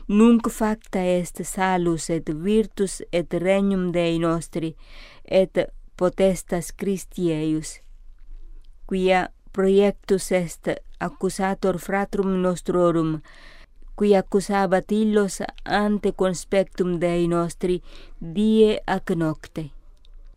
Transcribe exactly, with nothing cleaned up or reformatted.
nunc facta est salus et virtus et regnum Dei nostri et potestas Christi eius, quia proiectus est accusator fratrum nostrorum, qui accusabat illos ante conspectum Dei nostri die ac nocte.